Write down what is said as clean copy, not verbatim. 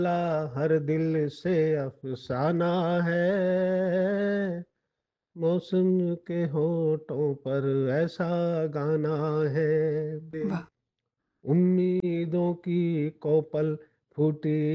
हर दिल से अफसाना है, मौसम के होठों पर ऐसा गाना है। वाह! उम्मीदों की कोपल फूटी